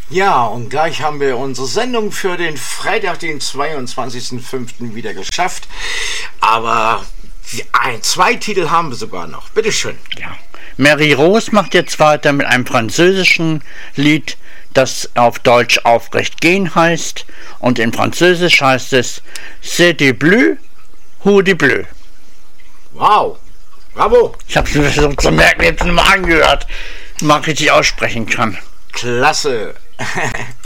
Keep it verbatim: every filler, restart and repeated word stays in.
Ja, und gleich haben wir unsere Sendung für den Freitag, den zweiundzwanzigsten fünften wieder geschafft. Aber ein, zwei Titel haben wir sogar noch. Bitteschön. Ja. Mary Rose macht jetzt weiter mit einem französischen Lied, das auf Deutsch Aufrecht gehen heißt. Und in Französisch heißt es C'est du bleu ou du bleu. Wow, bravo. Ich habe es mir versucht zu merken, jetzt mal angehört, wie man richtig aussprechen kann. Klasse.